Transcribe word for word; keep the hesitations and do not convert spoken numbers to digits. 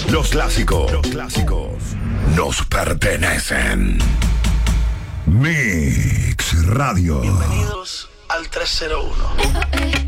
Los clásicos. Los clásicos nos pertenecen. Mix Radio. Bienvenidos al trescientos uno.